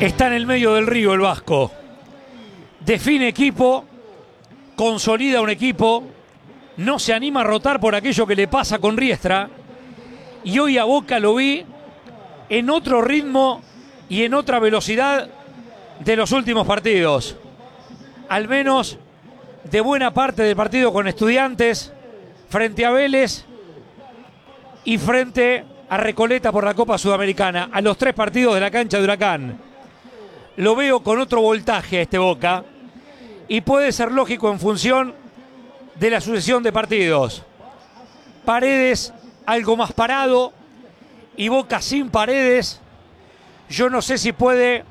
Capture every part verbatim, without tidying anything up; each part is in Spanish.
Está en el medio del río el Vasco. Define equipo, consolida un equipo, no se anima a rotar por aquello que le pasa con Riestra. Y hoy a Boca lo vi en otro ritmo y en otra velocidad de los últimos partidos. Al menos de buena parte del partido con Estudiantes, frente a Vélez y frente a Recoleta por la Copa Sudamericana. A los tres partidos de la cancha de Huracán. Lo veo con otro voltaje a este Boca y puede ser lógico en función de la sucesión de partidos. Paredes algo más parado y Boca sin Paredes. Yo no sé si puede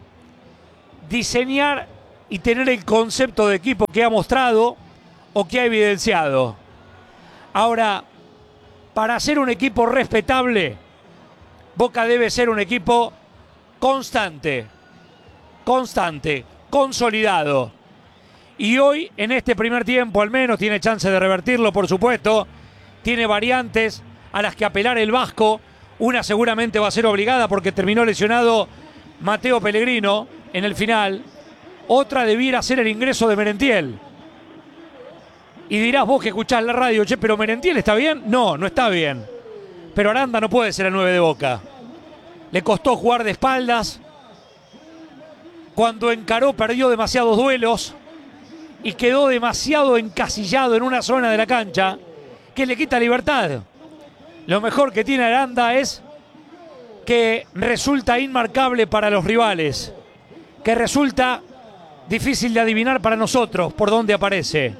diseñar y tener el concepto de equipo que ha mostrado o que ha evidenciado. Ahora, para ser un equipo respetable, Boca debe ser un equipo constante. Constante, consolidado. Y hoy, en este primer tiempo, al menos tiene chance de revertirlo, por supuesto. Tiene variantes a las que apelar el Vasco. Una seguramente va a ser obligada porque terminó lesionado Mateo Pellegrino en el final. Otra debiera ser el ingreso de Merentiel. Y dirás vos que escuchás la radio, che, pero Merentiel ¿está bien? No, no está bien. Pero Aranda no puede ser el nueve de Boca. Le costó jugar de espaldas. Cuando encaró perdió demasiados duelos y quedó demasiado encasillado en una zona de la cancha que le quita libertad. Lo mejor que tiene Aranda es que resulta inmarcable para los rivales, que resulta difícil de adivinar para nosotros por dónde aparece.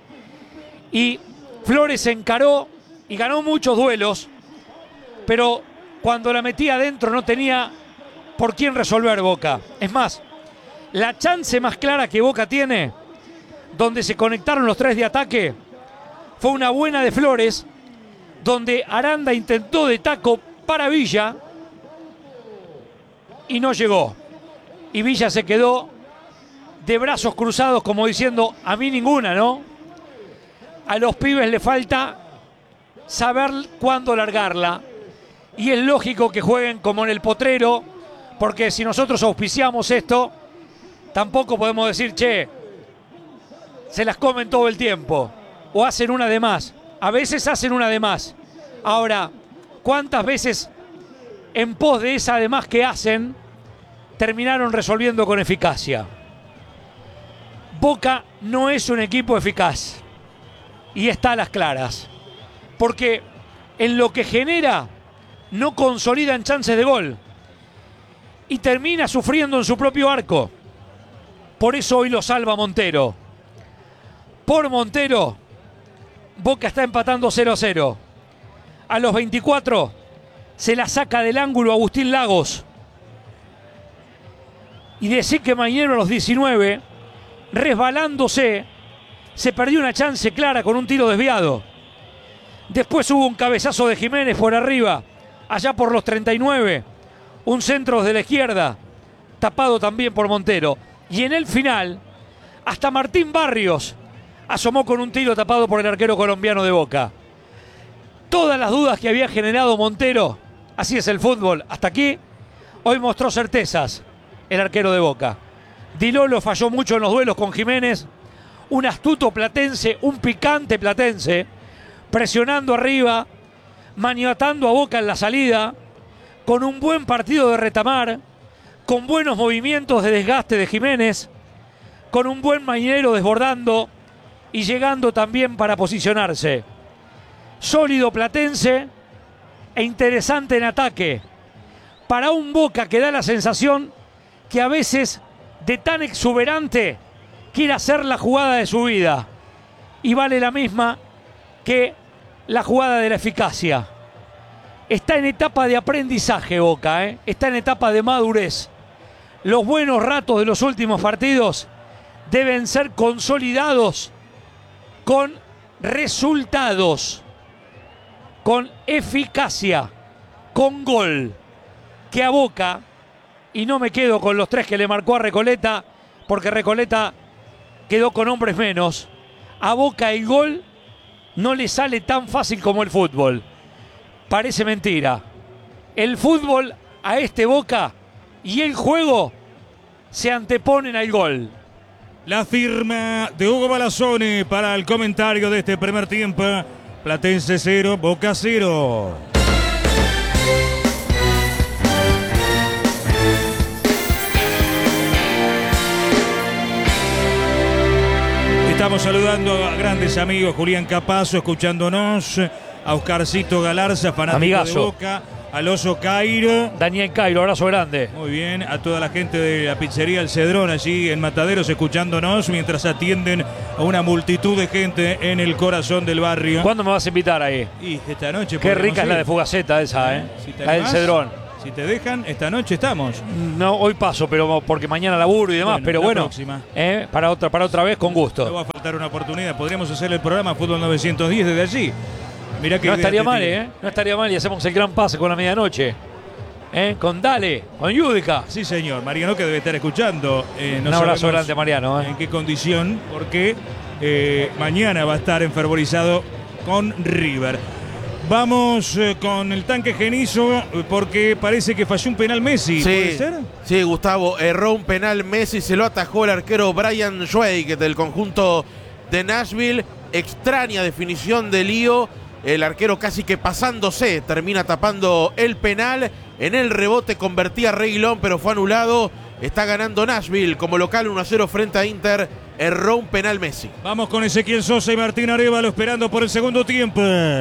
Y Flores encaró y ganó muchos duelos, pero cuando la metía adentro no tenía por quién resolver Boca. Es más, la chance más clara que Boca tiene, donde se conectaron los tres de ataque, fue una buena de Flores, donde Aranda intentó de taco para Villa y no llegó. Y Villa se quedó de brazos cruzados como diciendo, a mí ninguna, ¿no? A los pibes le falta saber cuándo largarla. Y es lógico que jueguen como en el potrero, porque si nosotros auspiciamos esto, tampoco podemos decir, che, se las comen todo el tiempo o hacen una de más. A veces hacen una de más. Ahora, ¿cuántas veces en pos de esa de más que hacen terminaron resolviendo con eficacia? Boca no es un equipo eficaz y está a las claras, porque en lo que genera no consolidan chances de gol y termina sufriendo en su propio arco. Por eso hoy lo salva Montero. Por Montero, Boca está empatando cero a cero. A los veinticuatro se la saca del ángulo Agustín Lagos. Y decir que Mañero a los diecinueve, resbalándose, se perdió una chance clara con un tiro desviado. Después hubo un cabezazo de Jiménez por arriba, allá por los treinta y nueve. Un centro de la izquierda, tapado también por Montero. Y en el final, hasta Martín Barrios asomó con un tiro tapado por el arquero colombiano de Boca. Todas las dudas que había generado Montero, así es el fútbol, hasta aquí, hoy mostró certezas el arquero de Boca. Di Lolo falló mucho en los duelos con Jiménez, un astuto platense, un picante platense, presionando arriba, maniatando a Boca en la salida, con un buen partido de Retamar, con buenos movimientos de desgaste de Jiménez, con un buen Mañero desbordando y llegando también para posicionarse. Sólido platense e interesante en ataque. Para un Boca que da la sensación que a veces de tan exuberante quiere hacer la jugada de su vida. Y vale la misma que la jugada de la eficacia. Está en etapa de aprendizaje Boca, ¿eh? Está en etapa de madurez. Los buenos ratos de los últimos partidos deben ser consolidados con resultados, con eficacia, con gol. Que a Boca, y no me quedo con los tres que le marcó a Recoleta, porque Recoleta quedó con hombres menos, a Boca el gol no le sale tan fácil como el fútbol. Parece mentira. El fútbol a este Boca y el juego se anteponen al gol. La firma de Hugo Balazzoni para el comentario de este primer tiempo. Platense cero, Boca cero. Estamos saludando a grandes amigos, Julián Capazo escuchándonos, a Oscarcito Galarza, fanático Amigazo. de Boca, al Oso Cairo. Daniel Cairo, abrazo grande. Muy bien, a toda la gente de la pizzería El Cedrón allí en Mataderos escuchándonos mientras atienden a una multitud de gente en el corazón del barrio. ¿Cuándo me vas a invitar ahí? Y esta noche. Qué rica ir. es la de Fugaceta esa, ¿eh? Si te la del animás, Cedrón. Si te dejan, esta noche estamos. No, hoy paso, pero porque mañana laburo y demás, Bueno, pero la bueno, próxima. eh, para otra, para otra vez con No gusto. va a faltar una oportunidad. Podríamos hacer el programa Fútbol novecientos diez desde allí. Mirá que No estaría mal, ¿eh? No estaría mal y hacemos el gran pase con la medianoche. ¿Eh? Con Dale, con Yudica. Sí, señor. Mariano que debe estar escuchando. Eh, no Un abrazo sabemos grande, Mariano. ¿eh? en qué condición, porque eh, mañana va a estar enfervorizado con River. Vamos eh, con el tanque Genizo, porque parece que falló un penal Messi. ¿Puede Sí, ser? sí, Gustavo, erró un penal Messi, se lo atajó el arquero Brian Schweig del conjunto de Nashville. Extraña definición de Lío, el arquero casi que pasándose, termina tapando el penal. En el rebote convertía Reguilón, pero fue anulado. Está ganando Nashville como local uno a cero frente a Inter. Erró un penal Messi. Vamos con Ezequiel Sosa y Martín Arévalo esperando por el segundo tiempo.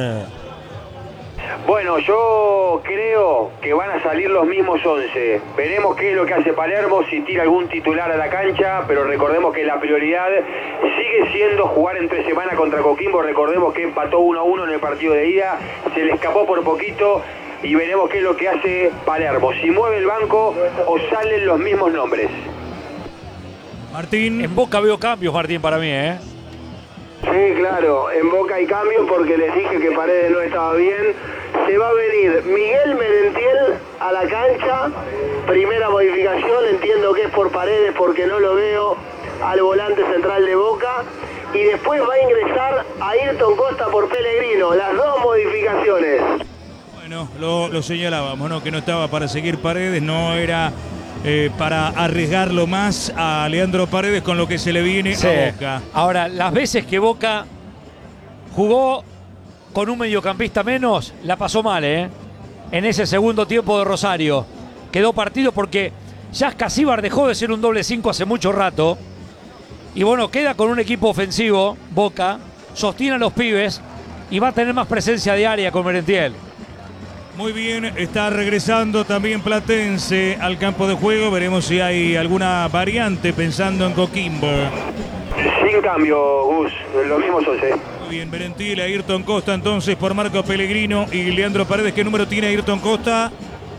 Bueno, yo creo que van a salir los mismos once. Veremos qué es lo que hace Palermo, si tira algún titular a la cancha, pero recordemos que la prioridad sigue siendo jugar entre semana contra Coquimbo. Recordemos que empató uno a uno en el partido de ida, se le escapó por poquito y veremos qué es lo que hace Palermo. Si mueve el banco o salen los mismos nombres. Martín. En Boca veo cambios, Martín, para mí, ¿eh? Sí, claro, en Boca hay cambios porque les dije que Paredes no estaba bien. Se va a venir Miguel Merentiel a la cancha, primera modificación, entiendo que es por Paredes porque no lo veo al volante central de Boca. Y después va a ingresar Ayrton Costa por Pellegrino, las dos modificaciones. Bueno, lo, lo señalábamos, ¿no? Que no estaba para seguir Paredes, no era eh, para arriesgarlo más a Leandro Paredes con lo que se le viene Sí. a Boca. Ahora, las veces que Boca jugó con un mediocampista menos, la pasó mal, ¿eh? En ese segundo tiempo de Rosario. Quedó partido porque ya Casíbar dejó de ser un doble cinco hace mucho rato. Y bueno, queda con un equipo ofensivo, Boca, sostiene a los pibes y va a tener más presencia de área con Merentiel. Muy bien, está regresando también Platense al campo de juego. Veremos si hay alguna variante pensando en Coquimbo. Sin cambio, Gus, lo mismo once. Muy bien, Merentiel, Ayrton Costa entonces por Marco Pellegrino y Leandro Paredes. ¿Qué número tiene Ayrton Costa?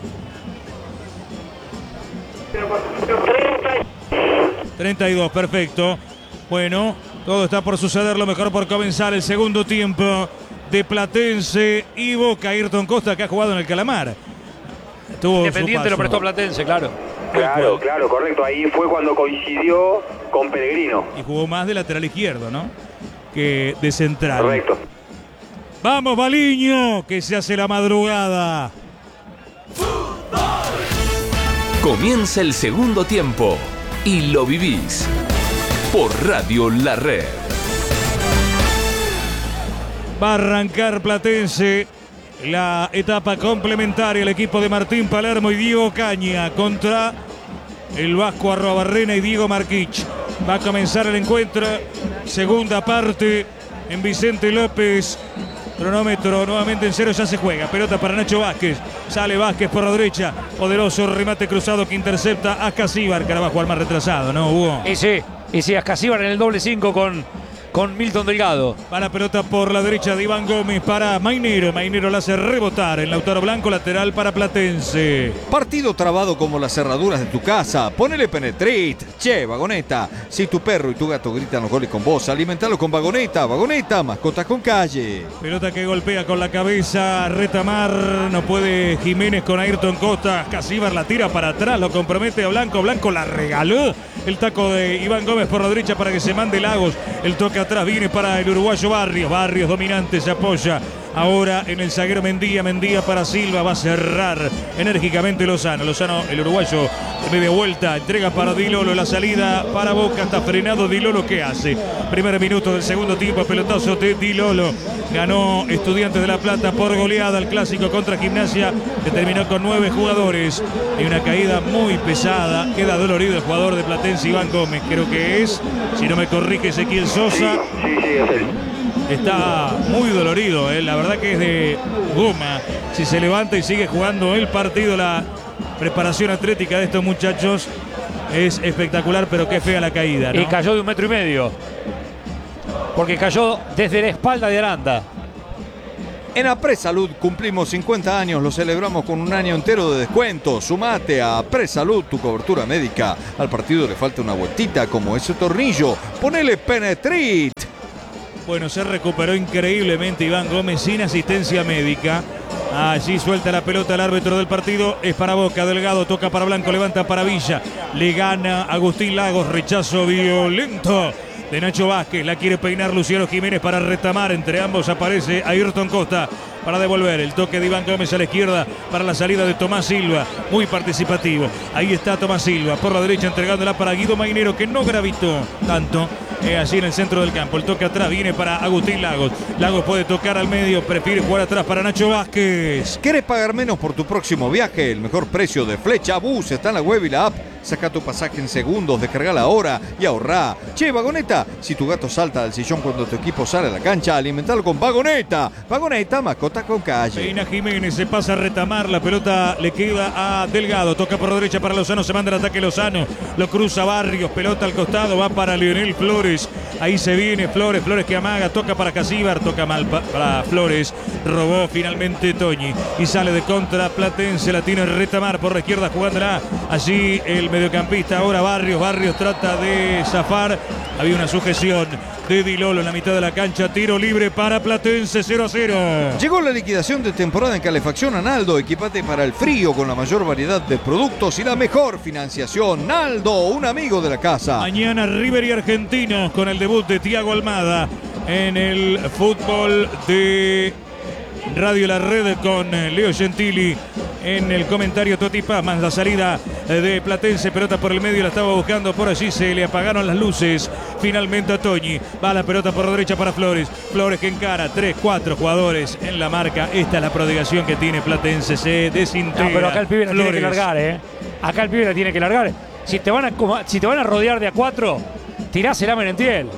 treinta y dos, perfecto. Bueno, todo está por suceder, lo mejor por comenzar el segundo tiempo de Platense y Boca. Ayrton Costa, que ha jugado en el Calamar. Tuvo Independiente lo prestó Platense, claro. Claro, claro, correcto. Ahí fue cuando coincidió con Pellegrino. Y jugó más de lateral izquierdo, ¿no? Que de central. Correcto. Vamos, Baliño, que se hace la madrugada. Comienza el segundo tiempo y lo vivís por Radio La Red. Va a arrancar Platense la etapa complementaria. El equipo de Martín Palermo y Diego Caña contra el Vasco Arrobarrena y Diego Marquich. Va a comenzar el encuentro. Segunda parte en Vicente López. Cronómetro nuevamente en cero, ya se juega. Pelota para Nacho Vázquez. Sale Vázquez por la derecha. Poderoso remate cruzado que intercepta a Casíbar, que ahora va a jugar más retrasado, ¿no, Hugo? Y sí, y sí, a Casíbar en el doble cinco con, con Milton Delgado. Va la pelota por la derecha de Iván Gómez para Mainero. Mainero la hace rebotar en Lautaro Blanco, lateral para Platense. Partido trabado como las cerraduras de tu casa. Ponele Penetrate. Che, Vagoneta. Si tu perro y tu gato gritan los goles con vos, alimentalo con Vagoneta. Vagoneta, mascotas con calle. Pelota que golpea con la cabeza Retamar. No puede Jiménez con Ayrton Costa. Casíbar la tira para atrás. Lo compromete a Blanco. Blanco la regaló. El taco de Iván Gómez por la derecha para que se mande Lagos. El toque atrás viene para el uruguayo Barrios. Barrios dominante, se apoya ahora en el zaguero Mendía, Mendía para Silva, va a cerrar enérgicamente Lozano, Lozano el uruguayo de media vuelta, entrega para Di Lolo, la salida para Boca, está frenado Di Lolo, ¿qué hace? Primer minuto del segundo tiempo, pelotazo de Di Lolo, ganó Estudiantes de La Plata por goleada el clásico contra Gimnasia, que terminó con nueve jugadores, y una caída muy pesada, queda dolorido el jugador de Platense, Iván Gómez, creo que es, si no me corrige Ezequiel Sosa. Sí, sí, es él. Está muy dolorido, ¿eh? La verdad que es de goma. Si se levanta y sigue jugando el partido, la preparación atlética de estos muchachos es espectacular, pero qué fea la caída, ¿no? Y cayó de un metro y medio, porque cayó desde la espalda de Aranda. En APRESalud cumplimos cincuenta años, lo celebramos con un año entero de descuento. Sumate a APRESalud, tu cobertura médica. Al partido le falta una vueltita como ese tornillo. Ponele Penetrit. Bueno, se recuperó increíblemente Iván Gómez sin asistencia médica. Allí suelta la pelota el árbitro del partido. Es para Boca. Delgado toca para Blanco. Levanta para Villa. Le gana Agustín Lagos. Rechazo violento de Nacho Vázquez. La quiere peinar Luciano Jiménez para retamar. Entre ambos aparece Ayrton Costa para devolver. El toque de Iván Gómez a la izquierda para la salida de Tomás Silva. Muy participativo. Ahí está Tomás Silva. Por la derecha entregándola para Guido Mainero, que no gravitó tanto. Eh, allí en el centro del campo. El toque atrás viene para Agustín Lagos. Lagos puede tocar al medio. Prefiere jugar atrás para Nacho Vázquez. ¿Quieres pagar menos por tu próximo viaje? El mejor precio de Flecha Bus está en la web y la app. Saca tu pasaje en segundos, descargala ahora y ahorrá. Che, Vagoneta, si tu gato salta del sillón cuando tu equipo sale a la cancha, alimentalo con Vagoneta. Vagoneta, mascota con calle. Peina Jiménez, se pasa a retamar, la pelota le queda a Delgado, toca por derecha para Lozano, se manda el ataque Lozano, lo cruza Barrios, pelota al costado, va para Leonel Flores, ahí se viene Flores, Flores que amaga, toca para Casíbar, toca mal pa para Flores, robó finalmente Toñi y sale de contra Platense, la tiene retamar por la izquierda jugándola, allí el mediocampista, ahora Barrios, Barrios trata de zafar, había una sujeción de Di Lolo en la mitad de la cancha, tiro libre para Platense, cero a cero. Llegó la liquidación de temporada en Calefacción Analdo, equipate para el frío con la mayor variedad de productos y la mejor financiación. Naldo, un amigo de la casa. Mañana River y Argentinos con el debut de Thiago Almada en el fútbol de Radio La Red con Leo Gentili en el comentario. Toti Pazman, la salida de Platense, pelota por el medio, la estaba buscando por allí, se le apagaron las luces finalmente a Toñi, va la pelota por la derecha para Flores, Flores que encara, tres, cuatro jugadores en la marca, esta es la prodigación que tiene Platense, se desintegra. No, pero acá el pibe la Flores. tiene que largar, ¿eh? Acá el pibe la tiene que largar. Si te van a, si te van a rodear de a cuatro, tirásela a Merentiel.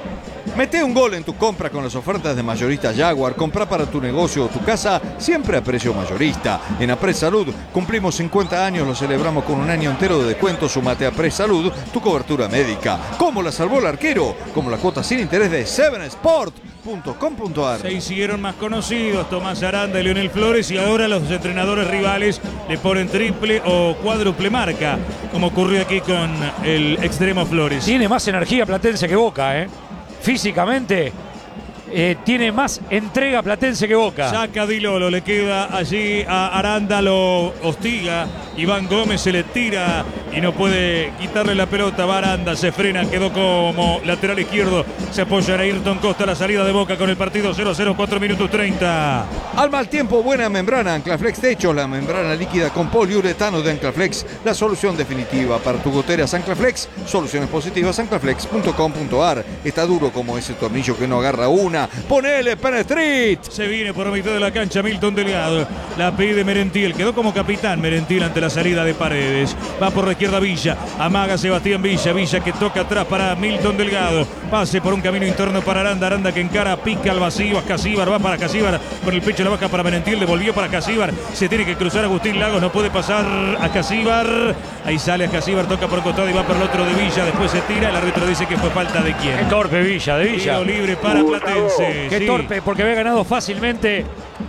Mete un gol en tu compra con las ofertas de Mayorista Jaguar. Compra para tu negocio o tu casa siempre a precio mayorista. En APRESalud cumplimos cincuenta años, lo celebramos con un año entero de descuento. Sumate a APRESalud, tu cobertura médica. ¿Cómo la salvó el arquero? Como la cuota sin interés de seven sport punto com punto ar. Se hicieron más conocidos Tomás Aranda y Leonel Flores y ahora los entrenadores rivales le ponen triple o cuádruple marca, como ocurrió aquí con el extremo Flores. Tiene más energía Platense que Boca, ¿eh? Físicamente eh, tiene más entrega Platense que Boca. Saca Di Lolo, le queda allí a Aranda, lo hostiga. Iván Gómez se le tira y no puede quitarle la pelota. Va Aranda, se frena, quedó como lateral izquierdo. Se apoya en Ayrton Costa, la salida de Boca con el partido cero a cero, cuatro minutos treinta. Al mal tiempo, buena membrana. Anclaflex Techos, la membrana líquida con poliuretano de Anclaflex. La solución definitiva para tu goteras Anclaflex. Soluciones positivas, anclaflex punto com punto ar. Está duro como ese tornillo que no agarra una. Ponele Penetrit. Se viene por mitad de la cancha Milton Delgado. La pide Merentiel. Quedó como capitán Merentiel ante la salida de Paredes. Va por la izquierda Villa. Amaga Sebastián Villa. Villa que toca atrás para Milton Delgado. Pase por un camino interno para Aranda. Aranda que encara, pica al vacío a Casíbar. Va para Casíbar. Con el pecho la baja para Merentiel. Devolvió para Casíbar. Se tiene que cruzar Agustín Lagos. No puede pasar a Casíbar. Ahí sale a Casíbar. Toca por el costado y va por el otro de Villa. Después se tira. El árbitro dice que fue falta de quién. Qué torpe Villa, de Villa. Tiro libre para Platense. Qué Sí. torpe, porque había ganado fácilmente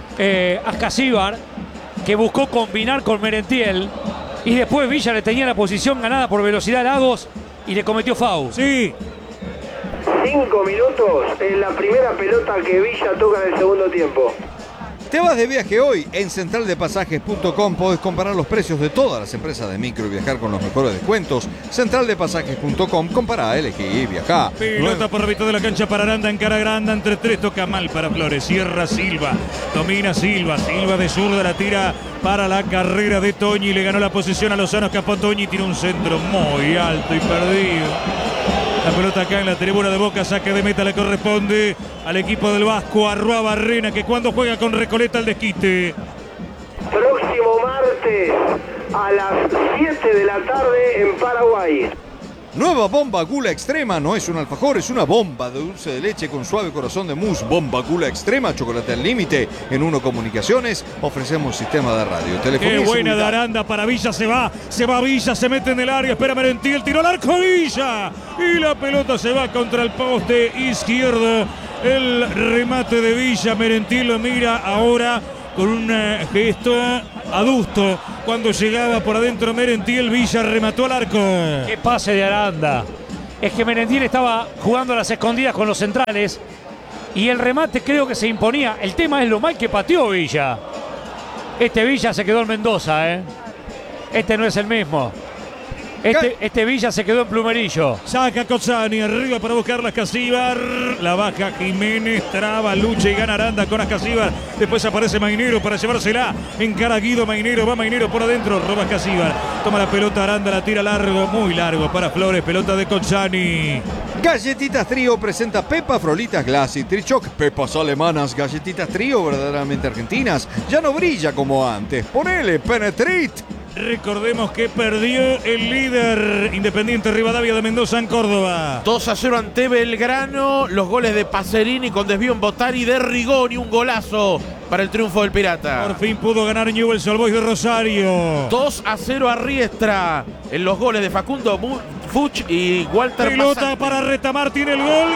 eh, a Casíbar, que buscó combinar con Merentiel. Y después Villa le tenía la posición ganada por velocidad a Lagos y le cometió foul. Sí. Cinco minutos en la primera pelota que Villa toca en el segundo tiempo. ¿Te vas de viaje hoy? En central de pasajes punto com podés comparar los precios de todas las empresas de micro y viajar con los mejores descuentos. central de pasajes punto com, compará, elegí y viajá. Pelota por la mitad de la cancha para Aranda, en cara grande, entre tres, toca mal para Flores, cierra Silva, domina Silva, Silva de zurda la tira para la carrera de Toñi, le ganó la posición a Lozano, escapó Toñi, tiene un centro muy alto y perdido. La pelota acá en la tribuna de Boca, saque de meta le corresponde al equipo del Vasco, Arruabarrena, que cuando juega con Recoleta al desquite. Próximo martes a las siete de la tarde en Paraguay. Nueva bomba Gula Extrema, no es un alfajor, es una bomba de dulce de leche con suave corazón de mousse. Bomba Gula Extrema, chocolate al límite. En Uno Comunicaciones ofrecemos sistema de radio, telefonía. Qué y buena seguridad. de Aranda para Villa, se va, se va Villa, se mete en el área, espera Merentiel, tiró al arco Villa. Y la pelota se va contra el poste izquierdo. El remate de Villa, Merentiel lo mira ahora con un gesto adusto. Cuando llegaba por adentro Merentiel, Villa remató al arco. Qué pase de Aranda. Es que Merentiel estaba jugando a las escondidas con los centrales y el remate creo que se imponía. El tema es lo mal que pateó Villa. Este Villa se quedó en Mendoza, ¿eh? Este no es el mismo. Este, este Villa se quedó en Plumerillo. Saca Cozzani, arriba para buscar a Ascasíbar. La baja Jiménez, traba, lucha y gana Aranda con Ascasíbar. Después aparece Mainero para llevársela. Encara Guido Mainero, va Mainero por adentro, roba Ascasíbar. Toma la pelota Aranda, la tira largo, muy largo para Flores, pelota de Cozzani. Galletitas Trío presenta Pepa Frolitas Glass y Trichoc. Pepas alemanas, galletitas Trío verdaderamente argentinas. Ya no brilla como antes. Ponele Penetrit. Recordemos que perdió el líder Independiente Rivadavia de Mendoza en Córdoba. dos a cero ante Belgrano. Los goles de Pacerini con desvío en Botari de Rigoni. Un golazo para el triunfo del Pirata. Por fin pudo ganar Newell's Old Boys de Rosario. dos a cero a Riestra en los goles de Facundo Fuch y Walter Pelota Massante. para Retamar, tiene el gol. ¡Gol!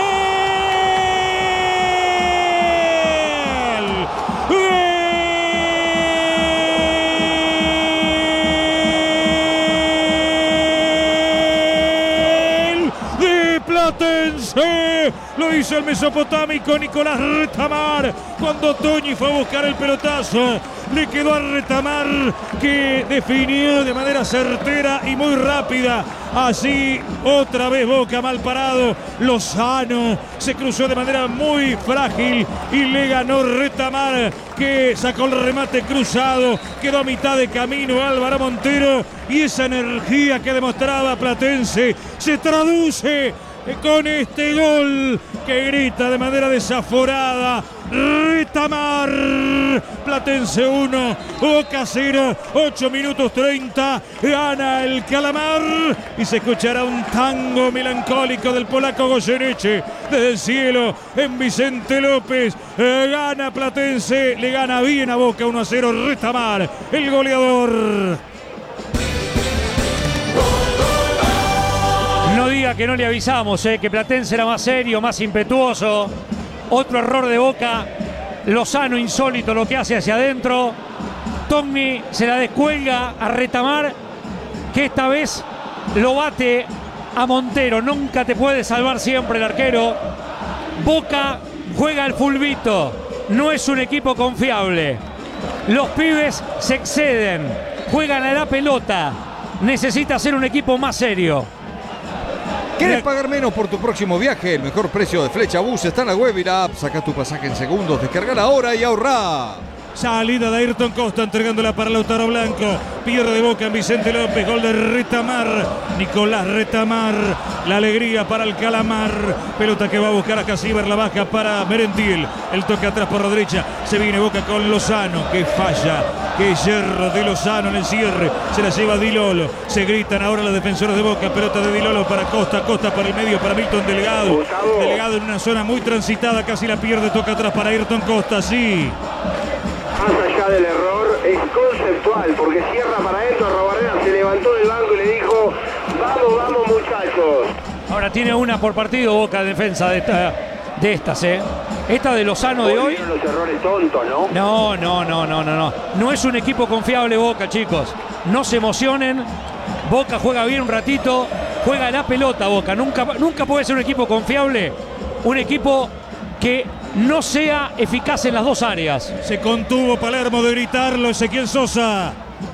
¡Gol! Platense, lo hizo el mesopotámico Nicolás Retamar. Cuando Toñi fue a buscar el pelotazo, le quedó a Retamar, que definió de manera certera y muy rápida. Así otra vez Boca mal parado. Lozano se cruzó de manera muy frágil y le ganó Retamar, que sacó el remate cruzado. Quedó a mitad de camino Álvaro Montero, y esa energía que demostraba Platense se traduce con este gol que grita de manera desaforada Retamar. Platense uno, Boca cero, ocho minutos treinta, gana el Calamar y se escuchará un tango melancólico del polaco Goyeneche desde el cielo en Vicente López. Gana Platense, le gana bien a Boca, uno a cero Retamar, el goleador. No diga que no le avisamos, eh, que Platense era más serio, más impetuoso. Otro error de Boca. Lozano insólito lo que hace hacia adentro. Tommy se la descuelga a Retamar, que esta vez lo bate a Montero. Nunca te puede salvar siempre el arquero. Boca juega al fulbito. No es un equipo confiable. Los pibes se exceden. Juegan a la pelota. Necesita ser un equipo más serio. ¿Quieres pagar menos por tu próximo viaje? El mejor precio de Flecha Bus está en la web y la app. Saca tu pasaje en segundos, descarga ahora y ahorrá. Salida de Ayrton Costa, entregándola para Lautaro Blanco. Pierde Boca en Vicente López. Gol de Retamar. Nicolás Retamar. La alegría para el Calamar. Pelota que va a buscar a Casíbar. La baja para Merentiel. El toque atrás por la derecha. Se viene Boca con Lozano. Que falla. Que hierro de Lozano en el cierre. Se la lleva Di Lolo. Se gritan ahora los defensores de Boca. Pelota de Di Lolo para Costa. Costa para el medio para Milton Delgado. Delgado en una zona muy transitada. Casi la pierde. Toca atrás para Ayrton Costa. Sí. Más allá del error, es conceptual, porque cierra para adentro, Arruabarrena se levantó del banco y le dijo: vamos, vamos muchachos. Ahora tiene una por partido Boca, defensa de, esta, de estas, ¿eh? Esta de Lozano de hoy. Volvieron los errores tontos, ¿no? No, no, no, no, no, no. No es un equipo confiable Boca, chicos. No se emocionen. Boca juega bien un ratito, juega la pelota Boca. Nunca, nunca puede ser un equipo confiable. Un equipo que no sea eficaz en las dos áreas. Se contuvo Palermo de gritarlo, Ezequiel Sosa.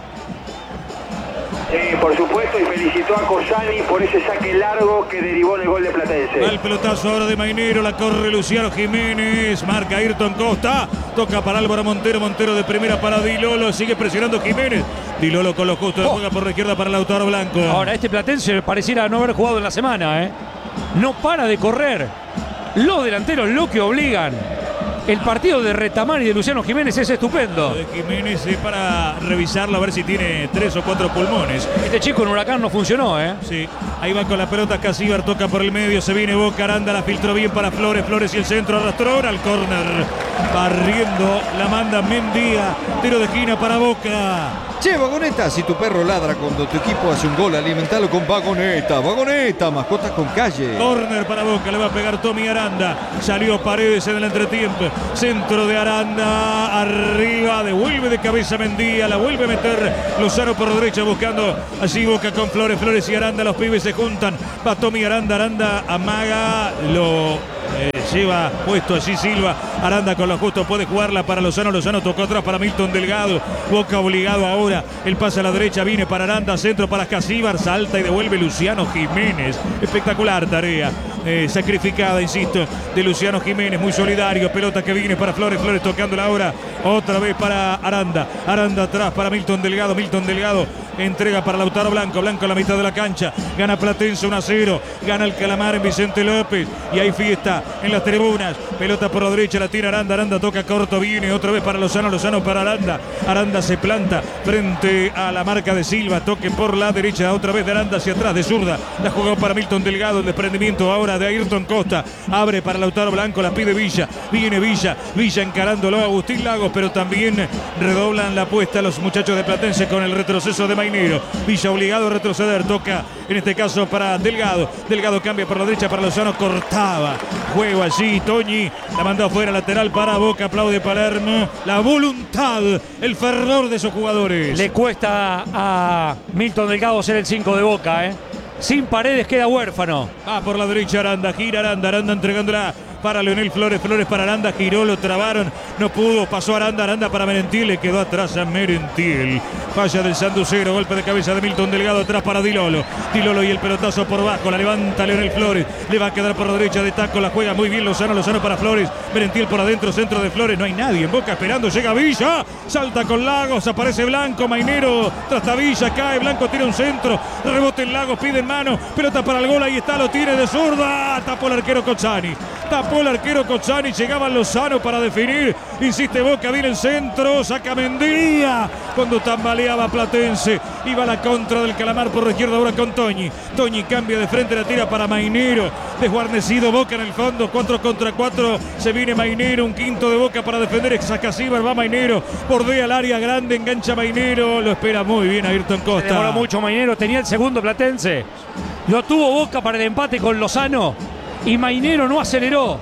Sí, por supuesto, y felicitó a Cosani por ese saque largo que derivó en el gol de Platense. Va el pelotazo ahora de Mainero, la corre Luciano Jiménez, marca Ayrton Costa, toca para Álvaro Montero, Montero de primera para Di Lolo, sigue presionando Jiménez. Di Lolo con lo justo, la juega por la izquierda para Lautaro Blanco. Ahora, este Platense pareciera no haber jugado en la semana, ¿eh? No para de correr. Los delanteros lo que obligan. El partido de Retamar y de Luciano Jiménez es estupendo. Lo de Jiménez es para revisarlo a ver si tiene tres o cuatro pulmones. Este chico en Huracán no funcionó, ¿eh? Sí, ahí va con la pelota Casíbar, toca por el medio, se viene Boca, Aranda, la filtró bien para Flores, Flores y el centro arrastró al córner. Barriendo, la manda Mendía, tiro de esquina para Boca. Che, Vagoneta, si tu perro ladra cuando tu equipo hace un gol, alimentalo con Vagoneta. Vagoneta, mascotas con calle. Córner para Boca, le va a pegar Tommy Aranda. Salió Paredes en el entretiempo. Centro de Aranda, arriba, devuelve de cabeza Mendía, la vuelve a meter Lozano por derecha buscando así Boca con Flores, Flores y Aranda, los pibes se juntan. Va Tommy Aranda, Aranda amaga, lo... Eh, lleva puesto allí Silva. Aranda con lo justo puede jugarla para Lozano. Lozano tocó atrás para Milton Delgado. Boca obligado ahora. El pase a la derecha viene para Aranda. Centro para Casíbar. Salta y devuelve Luciano Jiménez. Espectacular tarea. Eh, sacrificada, insisto, de Luciano Jiménez. Muy solidario. Pelota que viene para Flores. Flores tocándola ahora. Otra vez para Aranda. Aranda atrás para Milton Delgado. Milton Delgado entrega para Lautaro Blanco. Blanco a la mitad de la cancha. Gana Platense uno a cero. Gana el Calamar en Vicente López. Y hay fiesta en las tribunas. Pelota por la derecha, la tira Aranda. Aranda toca corto, viene otra vez para Lozano. Lozano para Aranda. Aranda se planta frente a la marca de Silva. Toque por la derecha, otra vez de Aranda hacia atrás, de zurda. La jugó para Milton Delgado. El desprendimiento ahora de Ayrton Costa. Abre para Lautaro Blanco, la pide Villa. Viene Villa. Villa encarándolo a Agustín Lagos, pero también redoblan la apuesta los muchachos de Platense con el retroceso de Mainero. Villa obligado a retroceder. Toca en este caso para Delgado. Delgado cambia por la derecha para Lozano. Cortaba. Juego allí, Toñi, la mandó afuera, lateral para Boca, aplaude Palermo, la voluntad, el fervor de esos jugadores. Le cuesta a Milton Delgado ser el cinco de Boca, ¿eh? Sin Paredes queda huérfano. Va por la derecha Aranda, gira Aranda, Aranda entregándola para Leonel Flores, Flores para Aranda, giró, lo trabaron, no pudo, pasó Aranda, Aranda para Merentiel, le quedó atrás a Merentiel. Falla del Sanducero, golpe de cabeza de Milton Delgado, atrás para Di Lolo. Di Lolo y el pelotazo por bajo, la levanta Leonel Flores, le va a quedar por la derecha de taco, la juega muy bien Lozano, Lozano para Flores, Merentiel por adentro, centro de Flores, no hay nadie en Boca esperando, llega Villa, salta con Lagos, aparece Blanco, Mainero, tras Villa, cae, Blanco tira un centro, rebote en Lagos, pide en mano, pelota para el gol, ahí está, lo tiene de zurda, tapó el arquero Cozzani, tapó el arquero Cozzani, llegaba Lozano para definir, insiste Boca, viene el centro, saca Mendía, cuando tambaleaba Platense, iba a la contra del Calamar por la izquierda ahora con Toñi, Toñi cambia de frente, la tira para Mainero, desguarnecido Boca en el fondo, cuatro contra cuatro, se viene Mainero, un quinto de Boca para defender, saca Silva, va Mainero, bordea el área grande, engancha Mainero, lo espera muy bien Ayrton Costa. Se demoró mucho Mainero, tenía el segundo Platense, lo tuvo Boca para el empate con Lozano y Mainero no aceleró.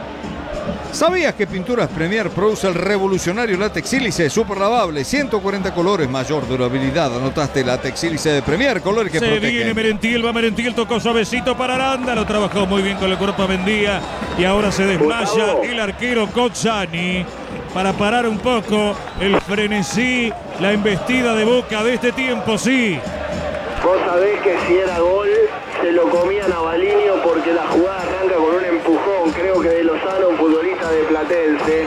¿Sabías que Pinturas Premier produce el revolucionario látex sílice super lavable? ciento cuarenta colores, mayor durabilidad. Anotaste látex sílice de Premier, colores que se protegen. Se viene Merentiel, va Merentiel, tocó suavecito para Aranda, lo trabajó muy bien con el cuerpo Mendía y ahora se desmaya el arquero Cozzani para parar un poco el frenesí, la embestida de Boca de este tiempo, sí. Vos sabés que si era gol se lo comían a Balinio porque la jugada arranca con un empujón, creo que de Lozano, un futbolista de Platense.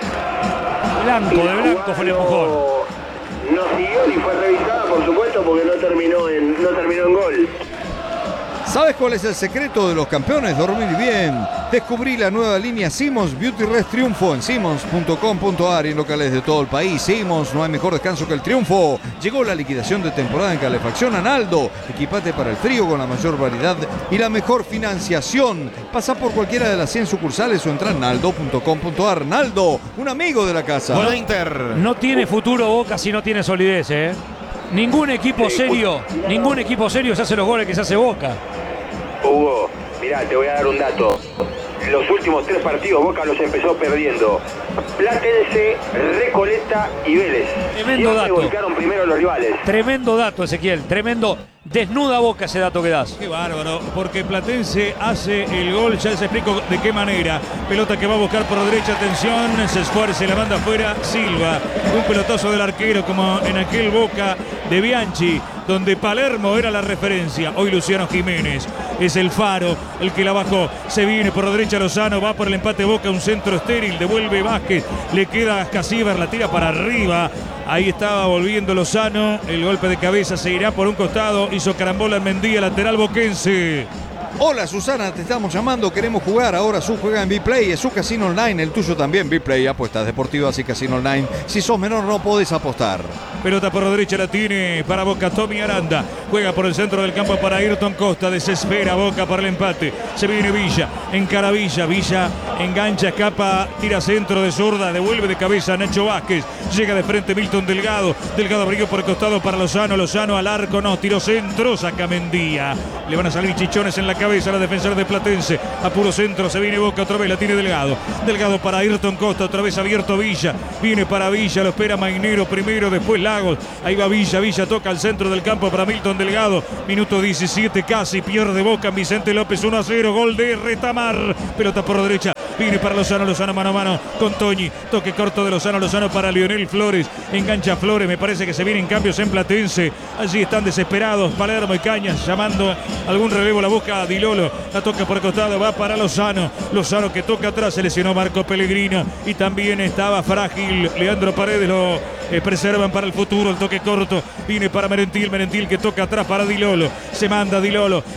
Blanco, de Blanco fue el empujón. No siguió ni fue revisada, por supuesto, porque no terminó en, no terminó en gol. ¿Sabes cuál es el secreto de los campeones? Dormir bien. Descubrí la nueva línea Simmons Beauty Rest Triunfo en simmons punto com punto a r y en locales de todo el país. Simmons, no hay mejor descanso que el triunfo. Llegó la liquidación de temporada en calefacción a Naldo. Equipate para el frío con la mayor variedad y la mejor financiación. Pasa por cualquiera de las cien sucursales o entra en naldo punto com punto a r. Naldo, un amigo de la casa. Hola Inter. No tiene futuro Boca si no tiene solidez, ¿eh? Ningún equipo serio, ningún equipo serio se hace los goles que se hace Boca. Hugo, mirá, te voy a dar un dato. los últimos tres partidos Boca los empezó perdiendo. Platense, Recoleta y Vélez. Tremendo Siempre dato. golpearon primero a los rivales. Tremendo dato, Ezequiel. Tremendo. Desnuda Boca ese dato que das. Qué bárbaro, porque Platense hace el gol, ya les explico de qué manera. Pelota que va a buscar por derecha, atención, se esfuerza y la manda afuera Silva. Un pelotazo del arquero como en aquel Boca de Bianchi, donde Palermo era la referencia. Hoy Luciano Jiménez es el faro, el que la bajó. Se viene por derecha Lozano, va por el empate Boca, un centro estéril, devuelve Vázquez, le queda Casíbar, la tira para arriba. Ahí estaba volviendo Lozano, el golpe de cabeza se irá por un costado, hizo carambola en Mendía, lateral boquense. Hola Susana, te estamos llamando, queremos jugar. Ahora Su juega en Vplay, es su casino online, el tuyo también. Vplay, apuestas deportivas y casino online. Si sos menor no podés apostar. Pelota por la derecha la tiene para Boca Tommy Aranda. Juega por el centro del campo para Ayrton Costa. Desespera Boca para el empate. Se viene Villa, encara Villa. Villa engancha, escapa, tira centro de zurda. Devuelve de cabeza a Nacho Vázquez. Llega de frente Milton Delgado. Delgado abrió por el costado para Lozano. Lozano al arco, no, tiró centro, saca Mendía. Le van a salir chichones en la cabeza a la defensora de Platense. A puro centro se viene Boca otra vez, la tiene Delgado. Delgado para Ayrton Costa, otra vez abierto Villa. Viene para Villa, lo espera Mainero primero, después Lagos. Ahí va Villa, Villa toca al centro del campo para Milton Delgado. Minuto diecisiete casi, pierde Boca en Vicente López, uno a cero, gol de Retamar. Pelota por la derecha. Viene para Lozano, Lozano mano a mano con Toñi. Toque corto de Lozano, Lozano para Lionel Flores. Engancha Flores, me parece que se vienen cambios en Platense. Allí están desesperados Palermo y Cañas llamando algún relevo, la busca a Di Lolo. La toca por el costado, va para Lozano. Lozano que toca atrás, se lesionó Marco Pellegrino. Y también estaba frágil Leandro Paredes, lo eh, preservan para el futuro. El toque corto viene para Merentil, Merentil que toca atrás para Di Lolo. Se manda Di Lolo.